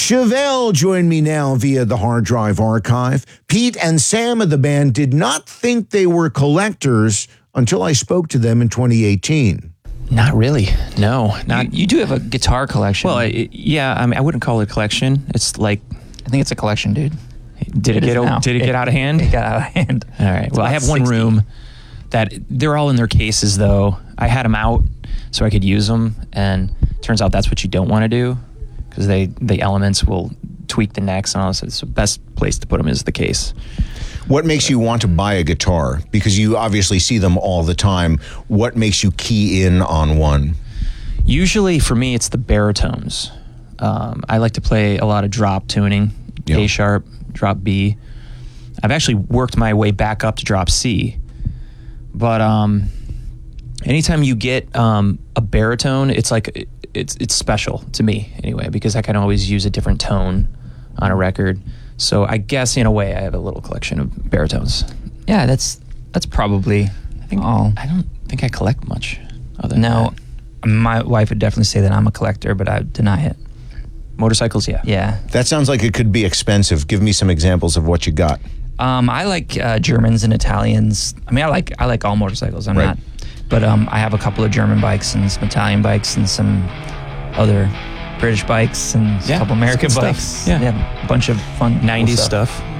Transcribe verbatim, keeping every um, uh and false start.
Chevelle joined me now via the hard drive archive. Pete and Sam of the band did not think they were collectors until I spoke to them in twenty eighteen. Not really. No, not. You, you do have a guitar collection. Well, I, yeah. I mean, I wouldn't call it a collection. It's like, I think it's a collection, dude. Did it, It get is o- now. did it, It- get out of hand? It got out of hand. All right. It's Well, I about have one sixty. room that they're all in their cases, though. I had them out so I could use them, and turns out that's what you don't want to do because they the elements will tweak the necks and all this. So the best place to put them is the case. What makes you want to buy a guitar? Because you obviously see them all the time. What makes you key in on one? Usually, for me, it's the baritones. Um, I like to play a lot of drop tuning, Yeah. A sharp, drop B. I've actually worked my way back up to drop C. But um, anytime you get um, a baritone, it's like it, it's it's special to me anyway, because I can always use a different tone on a record. So I guess in a way I have a little collection of baritones. Yeah, that's that's probably I think all. I don't think I collect much other than No, that. my wife would definitely say that I'm a collector, but I deny it. Motorcycles, yeah. Yeah. That sounds like it could be expensive. Give me some examples of what you got. Um, I like uh, Germans and Italians. I mean, I like I like all motorcycles. I'm Right. not, but um, I have a couple of German bikes and some Italian bikes and some other British bikes and Yeah, a couple American it's good bikes. stuff. Yeah. a bunch of fun cool nineties stuff.